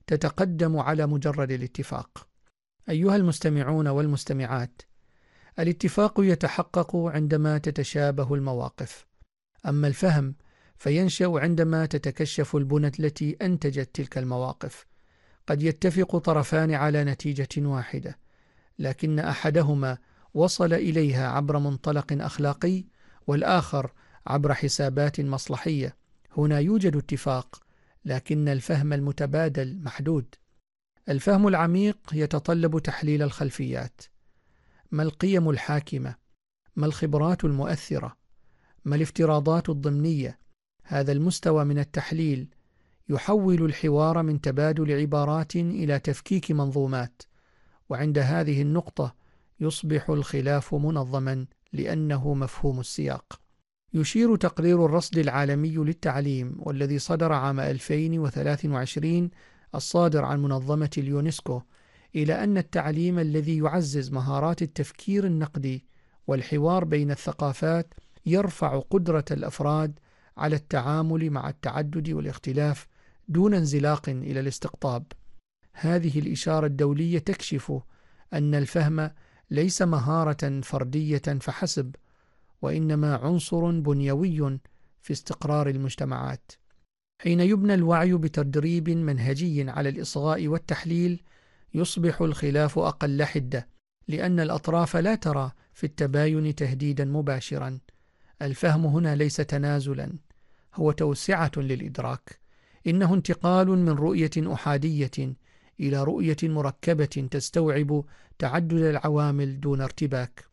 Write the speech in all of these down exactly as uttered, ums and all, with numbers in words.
تتقدم على مجرد الاتفاق. أيها المستمعون والمستمعات، الاتفاق يتحقق عندما تتشابه المواقف، أما الفهم فينشأ عندما تتكشف البنى التي أنتجت تلك المواقف. قد يتفق طرفان على نتيجة واحدة، لكن أحدهما وصل إليها عبر منطلق أخلاقي والآخر عبر حسابات مصلحية. هنا يوجد اتفاق، لكن الفهم المتبادل محدود. الفهم العميق يتطلب تحليل الخلفيات. ما القيم الحاكمة؟ ما الخبرات المؤثرة؟ ما الافتراضات الضمنية؟ هذا المستوى من التحليل يحول الحوار من تبادل عبارات إلى تفكيك منظومات، وعند هذه النقطة يصبح الخلاف منظما لأنه مفهوم السياق. يشير تقرير الرصد العالمي للتعليم والذي صدر عام ألفين وثلاثة وعشرين الصادر عن منظمة اليونسكو إلى أن التعليم الذي يعزز مهارات التفكير النقدي والحوار بين الثقافات يرفع قدرة الأفراد على التعامل مع التعدد والاختلاف دون انزلاق إلى الاستقطاب. هذه الإشارة الدولية تكشف أن الفهم ليس مهارة فردية فحسب، وإنما عنصر بنيوي في استقرار المجتمعات. حين يبنى الوعي بتدريب منهجي على الإصغاء والتحليل، يصبح الخلاف أقل حدة، لأن الأطراف لا ترى في التباين تهديدا مباشرا. الفهم هنا ليس تنازلا، هو توسعة للإدراك. إنه انتقال من رؤية أحادية إلى رؤية مركبة تستوعب تعدد العوامل دون ارتباك.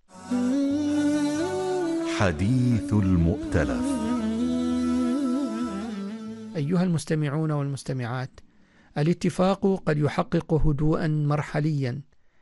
حديث المؤتلف. أيها المستمعون والمستمعات، الاتفاق قد يحقق هدوءا مرحليا،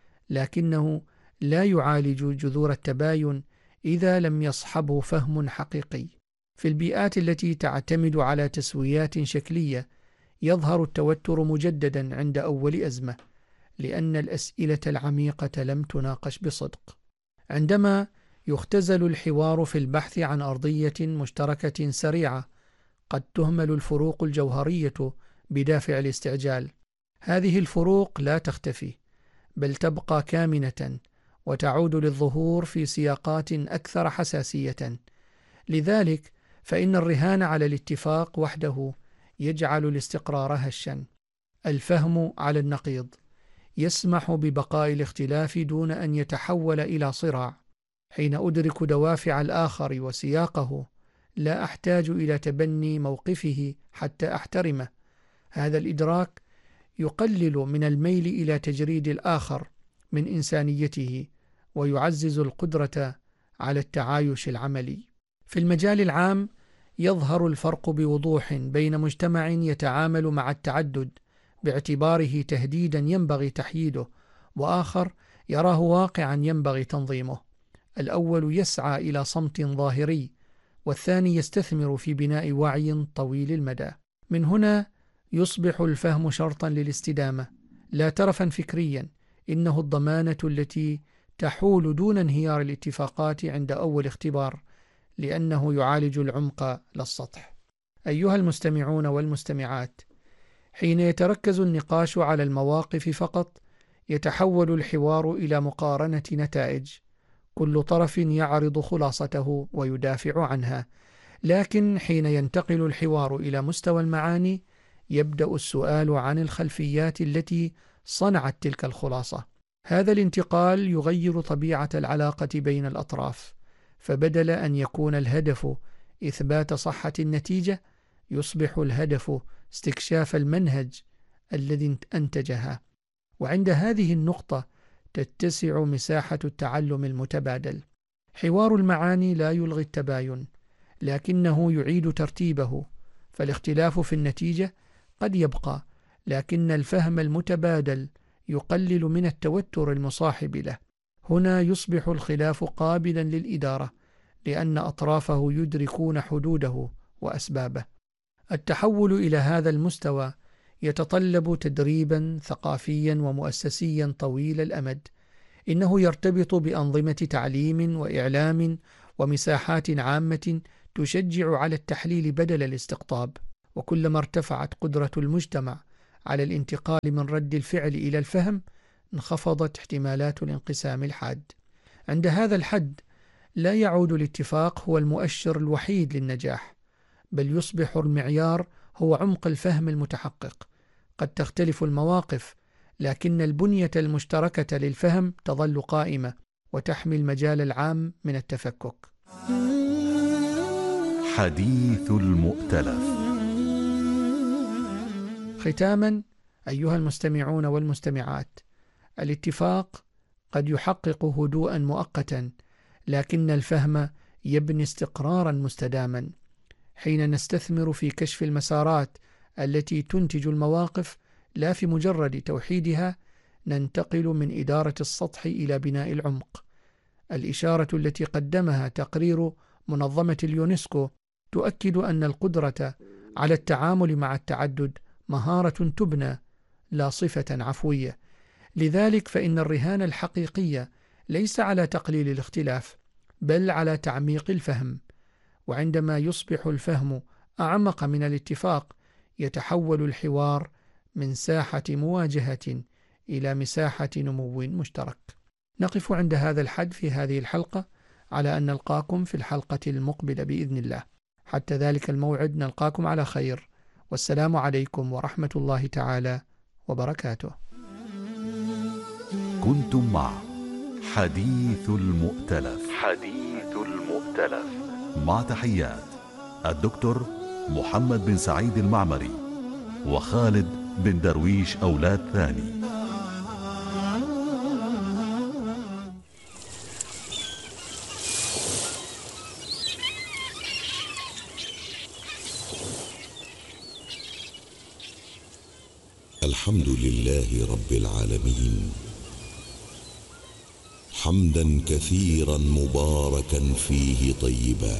لكنه لا يعالج جذور التباين إذا لم يصحبه فهم حقيقي. في البيئات التي تعتمد على تسويات شكلية يظهر التوتر مجددا عند أول أزمة، لأن الأسئلة العميقة لم تناقش بصدق. عندما يختزل الحوار في البحث عن أرضية مشتركة سريعة، قد تهمل الفروق الجوهرية بدافع الاستعجال. هذه الفروق لا تختفي، بل تبقى كامنة وتعود للظهور في سياقات أكثر حساسية. لذلك فإن الرهان على الاتفاق وحده يجعل الاستقرار هشا. الفهم على النقيض يسمح ببقاء الاختلاف دون أن يتحول إلى صراع. حين أدرك دوافع الآخر وسياقه، لا أحتاج إلى تبني موقفه حتى أحترمه. هذا الإدراك يقلل من الميل إلى تجريد الآخر من إنسانيته، ويعزز القدرة على التعايش العملي. في المجال العام يظهر الفرق بوضوح بين مجتمع يتعامل مع التعدد باعتباره تهديدا ينبغي تحييده، وآخر يراه واقعا ينبغي تنظيمه. الأول يسعى إلى صمت ظاهري، والثاني يستثمر في بناء وعي طويل المدى. من هنا يصبح الفهم شرطا للاستدامة، لا ترفا فكريا. إنه الضمانة التي تحول دون انهيار الاتفاقات عند أول اختبار، لأنه يعالج العمق لا السطح. أيها المستمعون والمستمعات، حين يتركز النقاش على المواقف فقط، يتحول الحوار إلى مقارنة نتائج، كل طرف يعرض خلاصته ويدافع عنها. لكن حين ينتقل الحوار إلى مستوى المعاني، يبدأ السؤال عن الخلفيات التي صنعت تلك الخلاصة. هذا الانتقال يغير طبيعة العلاقة بين الأطراف، فبدل أن يكون الهدف إثبات صحة النتيجة، يصبح الهدف استكشاف المنهج الذي أنتجها. وعند هذه النقطة تتسع مساحة التعلم المتبادل. حوار المعاني لا يلغي التباين، لكنه يعيد ترتيبه. فالاختلاف في النتيجة قد يبقى، لكن الفهم المتبادل يقلل من التوتر المصاحب له. هنا يصبح الخلاف قابلا للإدارة، لأن أطرافه يدركون حدوده وأسبابه. التحول إلى هذا المستوى يتطلب تدريبا ثقافيا ومؤسسيا طويل الأمد. إنه يرتبط بأنظمة تعليم وإعلام ومساحات عامة تشجع على التحليل بدل الاستقطاب. وكلما ارتفعت قدرة المجتمع على الانتقال من رد الفعل إلى الفهم، انخفضت احتمالات الانقسام الحاد. عند هذا الحد لا يعود الاتفاق هو المؤشر الوحيد للنجاح، بل يصبح المعيار هو عمق الفهم المتحقق. قد تختلف المواقف، لكن البنية المشتركة للفهم تظل قائمة وتحمي المجال العام من التفكك. حديث المؤتلف. ختاما أيها المستمعون والمستمعات، الاتفاق قد يحقق هدوءا مؤقتا، لكن الفهم يبني استقرارا مستداما. حين نستثمر في كشف المسارات التي تنتج المواقف لا في مجرد توحيدها، ننتقل من إدارة السطح إلى بناء العمق. الإشارة التي قدمها تقرير منظمة اليونسكو تؤكد أن القدرة على التعامل مع التعدد مهارة تبنى لا صفة عفوية. لذلك فإن الرهان الحقيقية ليس على تقليل الاختلاف، بل على تعميق الفهم. وعندما يصبح الفهم أعمق من الاتفاق، يتحول الحوار من ساحة مواجهة إلى مساحة نمو مشترك. نقف عند هذا الحد في هذه الحلقة، على أن نلقاكم في الحلقة المقبلة بإذن الله. حتى ذلك الموعد نلقاكم على خير، والسلام عليكم ورحمة الله تعالى وبركاته. كنتم مع حديث المؤتلف. حديث المؤتلف مع تحيات الدكتور محمد بن سعيد المعمري وخالد بن درويش أولاد ثاني. الحمد لله رب العالمين، حمدا كثيرا مباركا فيه طيبا،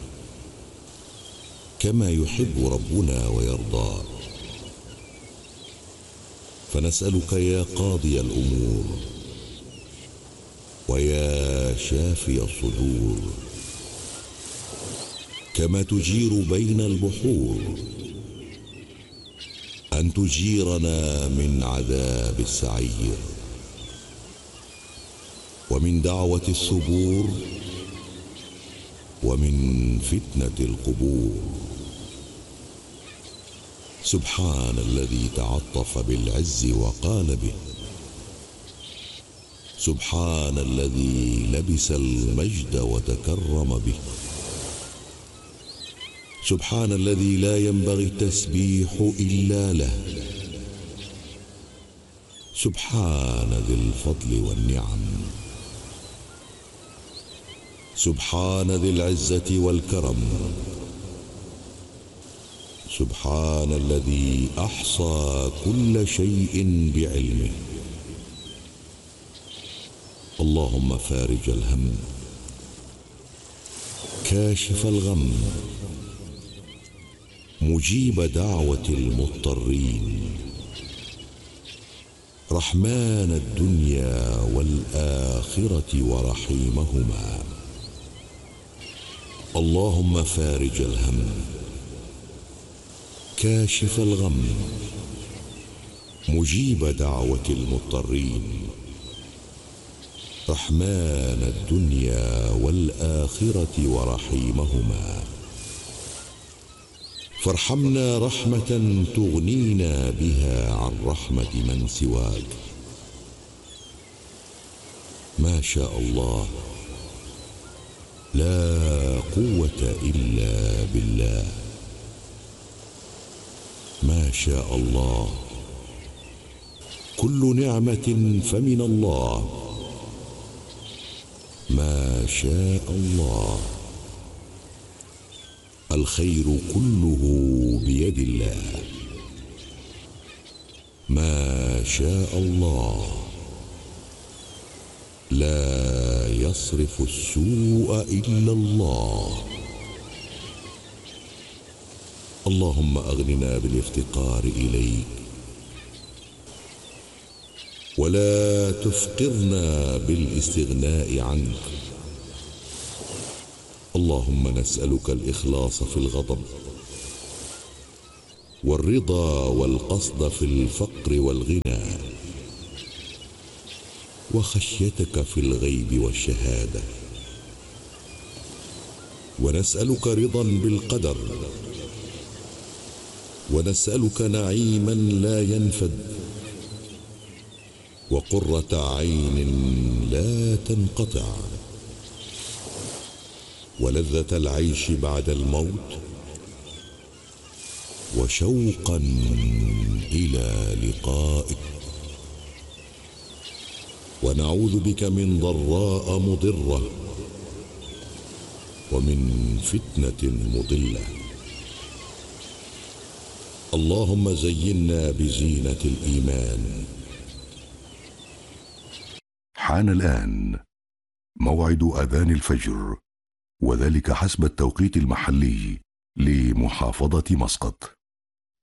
كما يحب ربنا ويرضى. فنسألك يا قاضي الأمور ويا شافي الصدور، كما تجير بين البحور، أن تجيرنا من عذاب السعير، ومن دعوة الثبور، ومن فتنة القبور. سبحان الذي تعطف بالعز وقال به، سبحان الذي لبس المجد وتكرم به، سبحان الذي لا ينبغي التسبيح إلا له، سبحان ذي الفضل والنعم، سبحان ذي العزة والكرم، سبحان الذي أحصى كل شيء بعلمه. اللهم فارج الهم، كاشف الغم، مجيب دعوة المضطرين، رحمن الدنيا والآخرة ورحيمهما. اللهم فارج الهم، كاشف الغم، مجيب دعوة المضطرين، رحمن الدنيا والآخرة ورحيمهما. فارحمنا رحمة تغنينا بها عن رحمة من سواك. ما شاء الله، لا قوة إلا بالله. ما شاء الله، كل نعمة فمن الله. ما شاء الله، الخير كله بيد الله. ما شاء الله، لا يصرف السوء إلا الله. اللهم أغننا بالافتقار إليك، ولا تفقرنا بالاستغناء عنك. اللهم نسألك الإخلاص في الغضب، والرضا والقصد في الفقر والغنى، وخشيتك في الغيب والشهادة. ونسألك رضا بالقدر، ونسألك نعيما لا ينفد، وقرة عين لا تنقطع، ولذة العيش بعد الموت، وشوقا إلى لقائك. ونعوذ بك من ضراء مضرة، ومن فتنة مضلة. اللهم زينا بزينة الإيمان. حان الآن موعد أذان الفجر، وذلك حسب التوقيت المحلي لمحافظة مسقط.